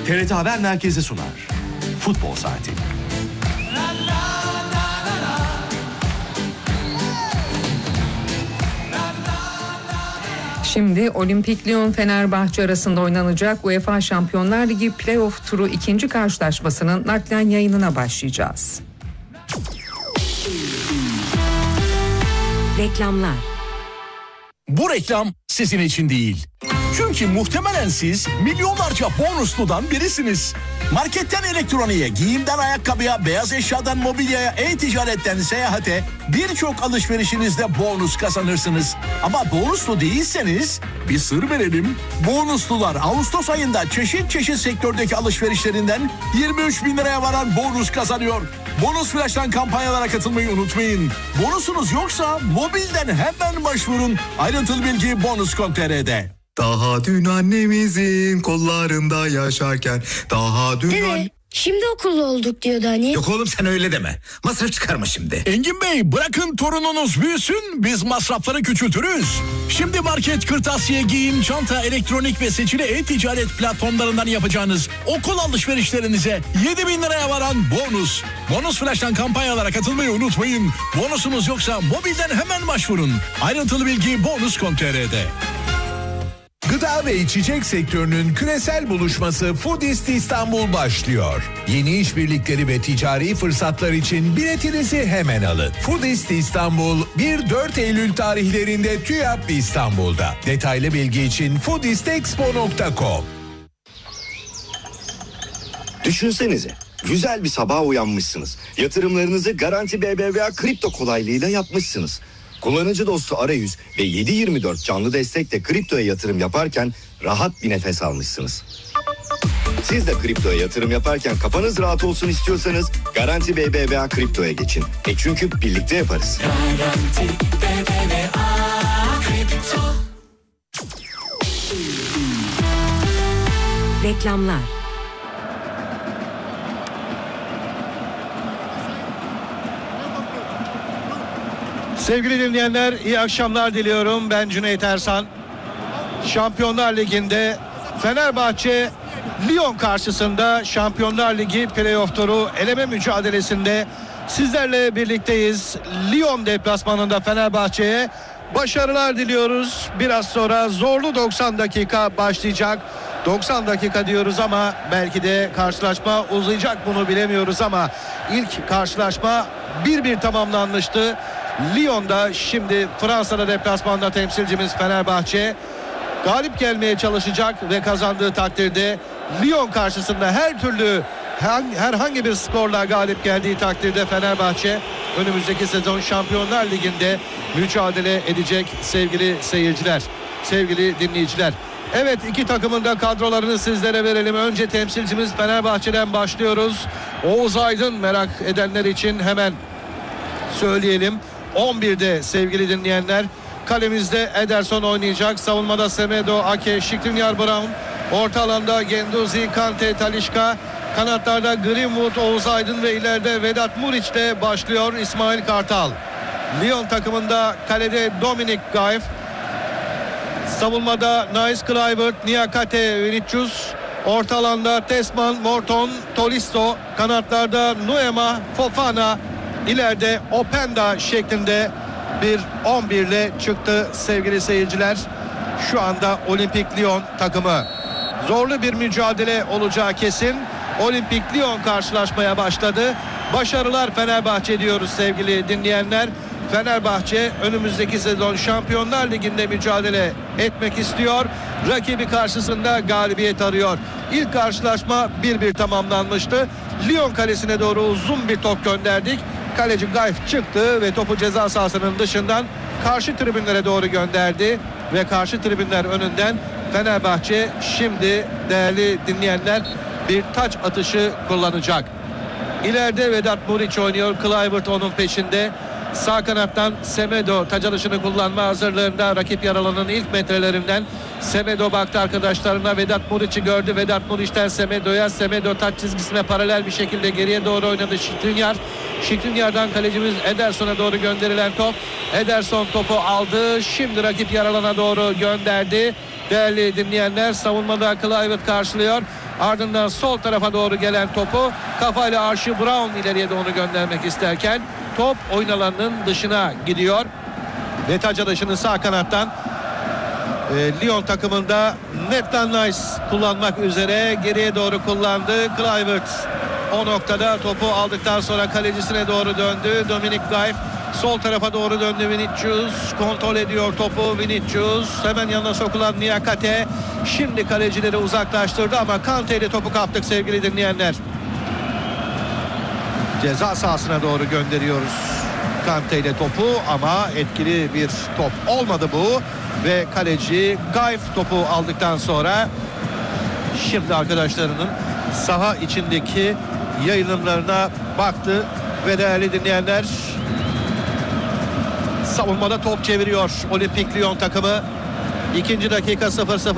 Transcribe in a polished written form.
TRT Haber Merkezi sunar. Futbol Saati. Şimdi Olimpik Lyon Fenerbahçe arasında oynanacak UEFA Şampiyonlar Ligi Playoff turu ikinci karşılaşmasının naklen yayınına başlayacağız. Reklamlar. Bu reklam sizin için değil. Çünkü muhtemelen siz milyonlarca bonusludan birisiniz. Marketten elektroniğe, giyimden ayakkabıya, beyaz eşyadan mobilyaya, e-ticaretten seyahate birçok alışverişinizde bonus kazanırsınız. Ama bonuslu değilseniz bir sır verelim. Bonuslular Ağustos ayında çeşit çeşit sektördeki alışverişlerinden 23 bin liraya varan bonus kazanıyor. Bonus Flash'tan kampanyalara katılmayı unutmayın. Bonusunuz yoksa mobilden hemen başvurun. Ayrıntılı bilgi bonus.com.tr'de. Daha dün annemizin kollarında yaşarken, daha dün... Dede, şimdi okullu olduk diyordu hani. Yok oğlum sen öyle deme. Masraf çıkarma şimdi. Engin Bey, bırakın torununuz büyüsün, biz masrafları küçültürüz. Şimdi market, kırtasiye, giyim, çanta, elektronik ve seçili e-ticaret platformlarından yapacağınız okul alışverişlerinize 7 bin liraya varan bonus. Bonus Flash'tan kampanyalara katılmayı unutmayın. Bonusunuz yoksa mobilden hemen başvurun. Ayrıntılı bilgi bonus.com.tr'de. Gıda ve içecek sektörünün küresel buluşması Foodist İstanbul başlıyor. Yeni işbirlikleri ve ticari fırsatlar için biletinizi hemen alın. Foodist İstanbul 1-4 Eylül tarihlerinde TÜYAP İstanbul'da. Detaylı bilgi için foodistexpo.com. Düşünsenize, güzel bir sabaha uyanmışsınız. Yatırımlarınızı Garanti BBVA kripto kolaylığıyla yapmışsınız. Kullanıcı dostu arayüz ve 7/24 canlı destekle kriptoya yatırım yaparken rahat bir nefes almışsınız. Siz de kriptoya yatırım yaparken kafanız rahat olsun istiyorsanız Garanti BBVA kriptoya geçin. Çünkü birlikte yaparız. Garanti BBVA kripto. Reklamlar. Sevgili dinleyenler, iyi akşamlar diliyorum. Ben Cüneyt Ersan. Şampiyonlar Ligi'nde Fenerbahçe Lyon karşısında Şampiyonlar Ligi playoff turu eleme mücadelesinde sizlerle birlikteyiz. Lyon deplasmanında Fenerbahçe'ye başarılar diliyoruz. Biraz sonra zorlu 90 dakika başlayacak. 90 dakika diyoruz ama belki de karşılaşma uzayacak, bunu bilemiyoruz ama ilk karşılaşma 1-1 tamamlanmıştı. Lyon'da, şimdi Fransa'da deplasmanda temsilcimiz Fenerbahçe galip gelmeye çalışacak ve kazandığı takdirde Lyon karşısında her türlü herhangi bir skorla galip geldiği takdirde Fenerbahçe önümüzdeki sezon Şampiyonlar Ligi'nde mücadele edecek sevgili seyirciler, sevgili dinleyiciler. Evet, iki takımın da kadrolarını sizlere verelim. Önce temsilcimiz Fenerbahçe'den başlıyoruz. Oğuz Aydın merak edenler için hemen söyleyelim. 11'de sevgili dinleyenler, kalemizde Ederson oynayacak. Savunmada Semedo, Ake, Skriniar, Brown. Orta alanda Genduzi, Kante, Talisca. Kanatlarda Greenwood, Oğuz Aydın ve ileride Vedat Muriç'le başlıyor İsmail Kartal. Lyon takımında kalede Dominic Gaif. Savunmada Nice, Kluivert, Niakate, Vinicius. Orta alanda Tesman, Morton, Tolisso. Kanatlarda Nuema, Fofana. İleride Openda şeklinde bir 11 ile çıktı sevgili seyirciler. Şu anda Olimpik Lyon takımı. Zorlu bir mücadele olacağı kesin. Olimpik Lyon karşılaşmaya başladı. Başarılar Fenerbahçe diyoruz sevgili dinleyenler. Fenerbahçe önümüzdeki sezon Şampiyonlar Ligi'nde mücadele etmek istiyor. Rakibi karşısında galibiyet arıyor. İlk karşılaşma 1-1 tamamlanmıştı. Lyon kalesine doğru uzun bir top gönderdik. Kaleci Gaif çıktı ve topu ceza sahasının dışından karşı tribünlere doğru gönderdi. Ve karşı tribünler önünden Fenerbahçe şimdi değerli dinleyenler bir taç atışı kullanacak. İleride Vedat Muriç oynuyor. Kluivert onun peşinde. Sağ kanattan Semedo taç atışını kullanma hazırlığında, rakip yaralının ilk metrelerinden. Semedo baktı arkadaşlarına, Vedat Muriç'i gördü. Vedat Muriç'ten Semedo'ya, Semedo taç çizgisine paralel bir şekilde geriye doğru oynadı Skriniar. Skriniar'dan kalecimiz Ederson'a doğru gönderilen top. Ederson topu aldı. Şimdi rakip yaralana doğru gönderdi. Değerli dinleyenler, savunmada Kluivert karşılıyor. Ardından sol tarafa doğru gelen topu kafayla Archie Brown ileriye doğru göndermek isterken top oyun alanının dışına gidiyor. Betac Adaşı'nın sağ kanattan Lyon takımında Nathan Nice kullanmak üzere geriye doğru kullandı. Kluivert o noktada topu aldıktan sonra kalecisine doğru döndü. Dominic Gaif sol tarafa doğru döndü. Vinicius kontrol ediyor topu. Vinicius hemen yanına sokulan Niakate şimdi kalecileri uzaklaştırdı ama Kante ile topu kaptık sevgili dinleyenler. Ceza sahasına doğru gönderiyoruz Kante ile topu ama etkili bir top olmadı bu ve kaleci Gaif topu aldıktan sonra şimdi arkadaşlarının saha içindeki yayınlarına baktı ve değerli dinleyenler, savunmada top çeviriyor Olimpik Lyon takımı. 2. dakika 0-0.